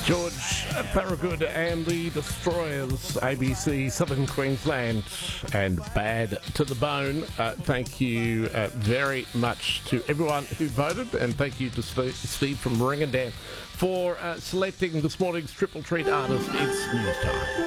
George Thorogood and the Destroyers, ABC Southern Queensland, and Bad to the Bone. Thank you very much to everyone who voted, and thank you to Steve from Ringadan for selecting this morning's Triple Treat artist. It's news time.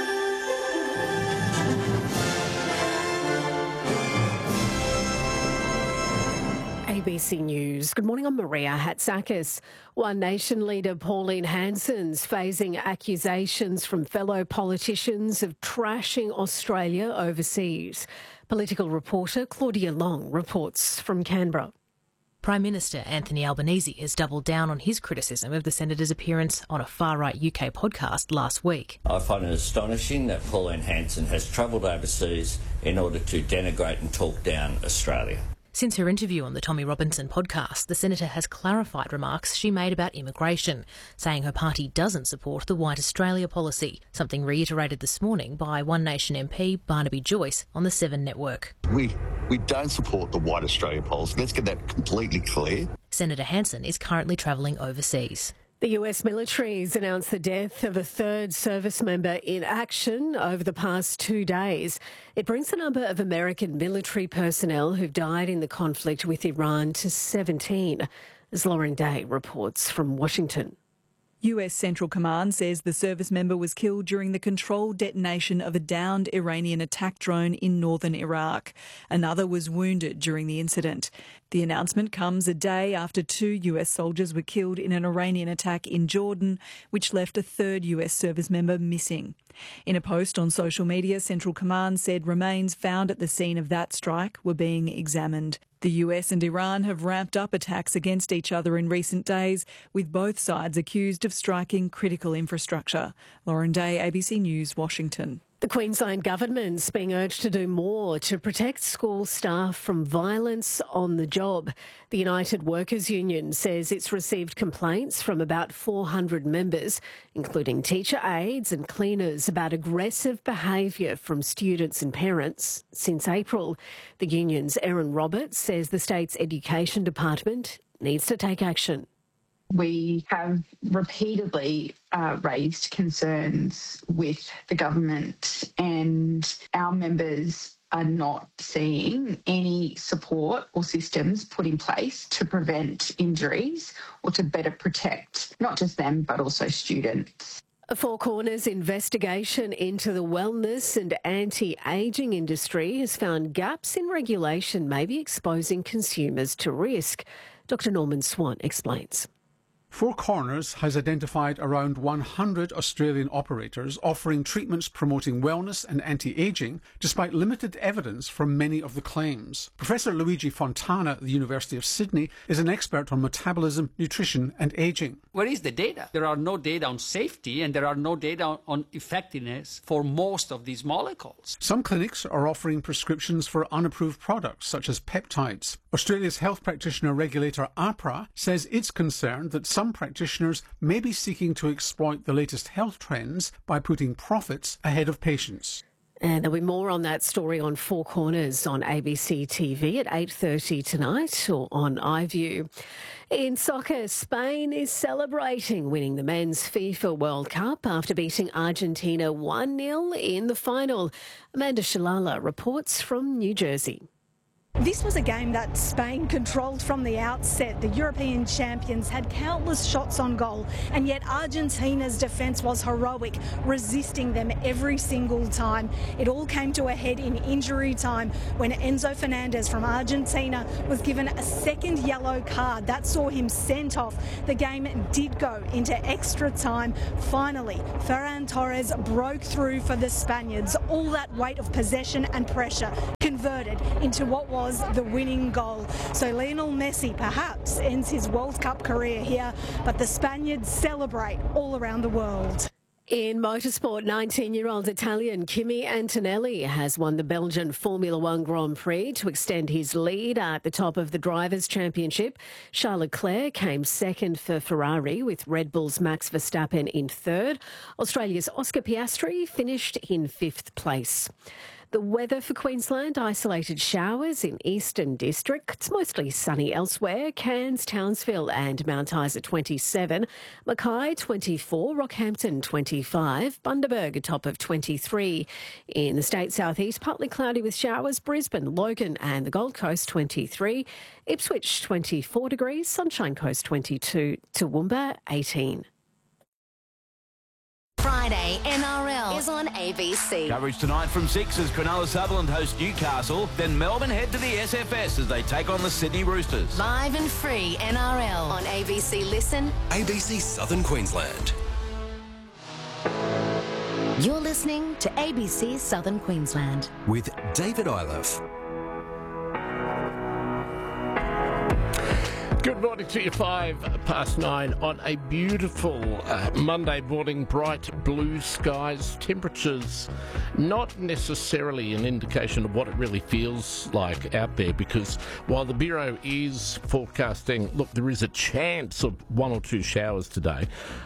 ABC News. Good morning, I'm Maria Hatzakis. One Nation leader Pauline Hanson's facing accusations from fellow politicians of trashing Australia overseas. Political reporter Claudia Long reports from Canberra. Prime Minister Anthony Albanese has doubled down on his criticism of the Senator's appearance on a far-right UK podcast last week. I find it astonishing that Pauline Hanson has travelled overseas in order to denigrate and talk down Australia. Since her interview on the Tommy Robinson podcast, the Senator has clarified remarks she made about immigration, saying her party doesn't support the White Australia policy, something reiterated this morning by One Nation MP Barnaby Joyce on the Seven Network. We don't support the White Australia policy. Let's get that completely clear. Senator Hanson is currently travelling overseas. The US military has announced the death of a third service member in action over the past 2 days. It brings the number of American military personnel who've died in the conflict with Iran to 17, as Lauren Day reports from Washington. US Central Command says the service member was killed during the controlled detonation of a downed Iranian attack drone in northern Iraq. Another was wounded during the incident. The announcement comes a day after 2 US soldiers were killed in an Iranian attack in Jordan, which left a third US service member missing. In a post on social media, Central Command said remains found at the scene of that strike were being examined. The US and Iran have ramped up attacks against each other in recent days, with both sides accused of striking critical infrastructure. Lauren Day, ABC News, Washington. The Queensland government's being urged to do more to protect school staff from violence on the job. The United Workers Union says it's received complaints from about 400 members, including teacher aides and cleaners, about aggressive behaviour from students and parents since April. The union's Erin Roberts says the state's education department needs to take action. We have repeatedly raised concerns with the government, and our members are not seeing any support or systems put in place to prevent injuries or to better protect not just them but also students. A Four Corners investigation into the wellness and anti-ageing industry has found gaps in regulation may be exposing consumers to risk. Dr Norman Swan explains. Four Corners has identified around 100 Australian operators offering treatments promoting wellness and anti-ageing, despite limited evidence for many of the claims. Professor Luigi Fontana at the University of Sydney is an expert on metabolism, nutrition and ageing. Where is the data? There are no data on safety and there are no data on effectiveness for most of these molecules. Some clinics are offering prescriptions for unapproved products, such as peptides. Australia's health practitioner regulator AHPRA says it's concerned that some practitioners may be seeking to exploit the latest health trends by putting profits ahead of patients. And there'll be more on that story on Four Corners on ABC TV at 8:30 tonight or on iView. In soccer, Spain is celebrating winning the Men's FIFA World Cup after beating Argentina 1-0 in the final. Amanda Shalala reports from New Jersey. This was a game that Spain controlled from the outset. The European champions had countless shots on goal, and yet Argentina's defence was heroic, resisting them every single time. It all came to a head in injury time when Enzo Fernandez from Argentina was given a second yellow card. That saw him sent off. The game did go into extra time. Finally, Ferran Torres broke through for the Spaniards. All that weight of possession and pressure converted into what was the winning goal. So Lionel Messi perhaps ends his World Cup career here, but the Spaniards celebrate all around the world. In motorsport, 19-year-old Italian Kimi Antonelli has won the Belgian Formula One Grand Prix to extend his lead at the top of the Drivers' Championship. Charles Leclerc came second for Ferrari, with Red Bull's Max Verstappen in third. Australia's Oscar Piastri finished in fifth place. The weather for Queensland, isolated showers in eastern districts, mostly sunny elsewhere. Cairns, Townsville and Mount Isa 27, Mackay 24, Rockhampton 25, Bundaberg a top of 23. In the state southeast, partly cloudy with showers, Brisbane, Logan and the Gold Coast 23, Ipswich 24 degrees, Sunshine Coast 22, Toowoomba 18. Friday NRL is on ABC. Coverage tonight from 6 as Cronulla Sutherland host Newcastle. Then Melbourne head to the SFS as they take on the Sydney Roosters. Live and free NRL on ABC Listen. ABC Southern Queensland. You're listening to ABC Southern Queensland. With David Iliff. Good morning to you, 9:05 on a beautiful Monday morning, bright blue skies, temperatures not necessarily an indication of what it really feels like out there, because while the Bureau is forecasting, look, there is a chance of one or two showers today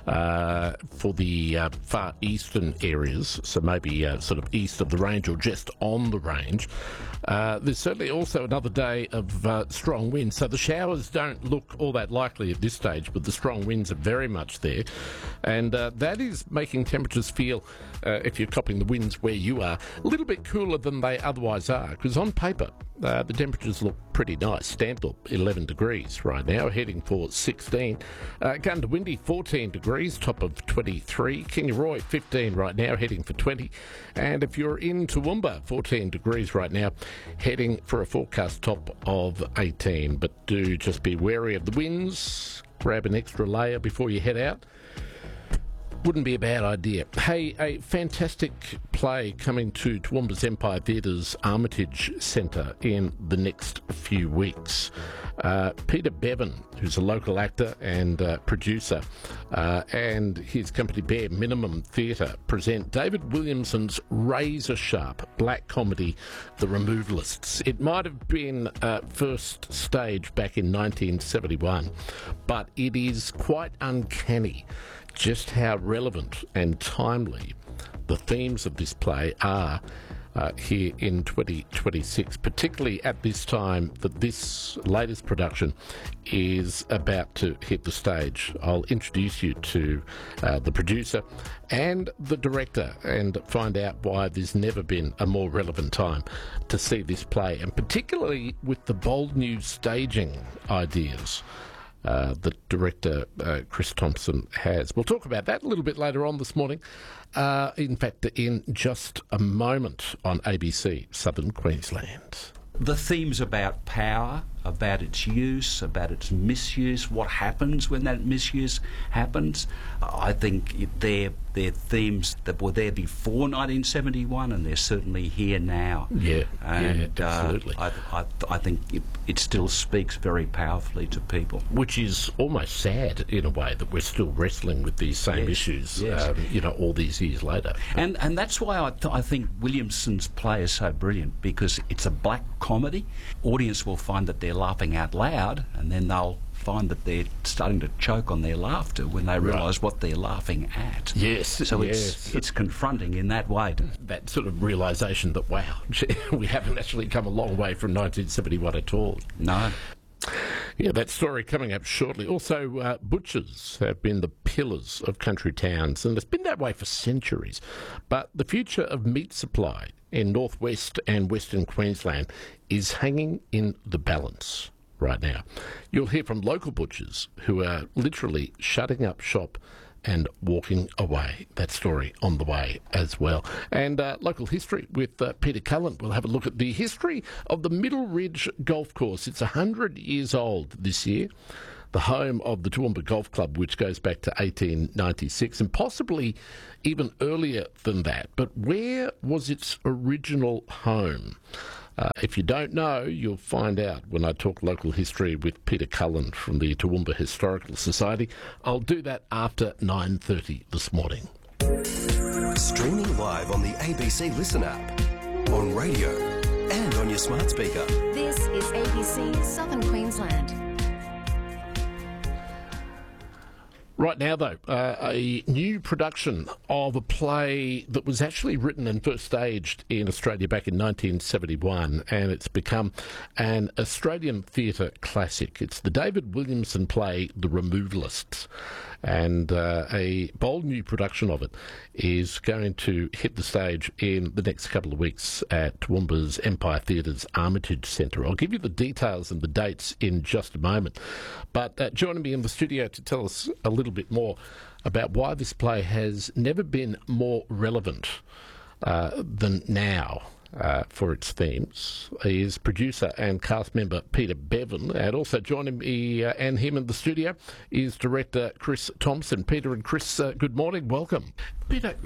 for the far eastern areas, so maybe sort of east of the range or just on the range. There's certainly also another day of strong winds, so the showers don't look all that likely at this stage, but the strong winds are very much there, and that is making temperatures feel, if you're copying the winds where you are, a little bit cooler than they otherwise are, because on paper the temperatures look pretty nice. Stanthorpe 11 degrees right now, heading for 16. Gundawindi 14 degrees, top of 23. Kingaroy 15 right now, heading for 20. And if you're in Toowoomba, 14 degrees right now, heading for a forecast top of 18. But do just be wary of the winds. Grab an extra layer before you head out. Wouldn't be a bad idea. Hey, a fantastic play coming to Toowoomba's Empire Theatre's Armitage Centre in the next few weeks. Peter Bevan, who's a local actor and producer, and his company Bare Minimum Theatre present David Williamson's razor-sharp black comedy, The Removalists. It might have been first staged back in 1971, but it is quite uncanny just how relevant and timely the themes of this play are here in 2026, particularly at this time that this latest production is about to hit the stage. I'll introduce you to the producer and the director and find out why there's never been a more relevant time to see this play, and particularly with the bold new staging ideas that director Chris Thompson has. We'll talk about that a little bit later on this morning. In fact, in just a moment on ABC Southern Queensland. The theme's about power, about its use, about its misuse, what happens when that misuse happens. I think they're themes that were there before 1971, and they're certainly here now. Yeah, and absolutely. I think it still speaks very powerfully to people. Which is almost sad, in a way, that we're still wrestling with these same issues, all these years later. And that's why I think Williamson's play is so brilliant, because it's a black comedy. Audience will find that they're laughing out loud, and then they'll find that they're starting to choke on their laughter when they realise what they're laughing at. Yes. So it's confronting in that way. That sort of realisation that, wow, we haven't actually come a long way from 1971 at all. No. Yeah, that story coming up shortly. Also, butchers have been the pillars of country towns, and it's been that way for centuries. But the future of meat supply in northwest and western Queensland is hanging in the balance right now. You'll hear from local butchers who are literally shutting up shop and walking away. That story on the way as well. And local history with Peter Cullen. We'll have a look at the history of the Middle Ridge Golf Course. It's 100 years old this year. The home of the Toowoomba Golf Club, which goes back to 1896 and possibly even earlier than that. But where was its original home? If you don't know, you'll find out when I talk local history with Peter Cullen from the Toowoomba Historical Society. I'll do that after 9:30 this morning. Streaming live on the ABC Listen app, on radio and on your smart speaker. This is ABC Southern Queensland. Right now, though, a new production of a play that was actually written and first staged in Australia back in 1971, and it's become an Australian theatre classic. It's the David Williamson play, The Removalists, and a bold new production of it is going to hit the stage in the next couple of weeks at Toowoomba's Empire Theatre's Armitage Centre. I'll give you the details and the dates in just a moment. But joining me in the studio to tell us a little bit more about why this play has never been more relevant than now for its themes is producer and cast member Peter Bevan, and also joining me and him in the studio is director Chris Thompson. Peter and Chris, good morning, welcome. Peter,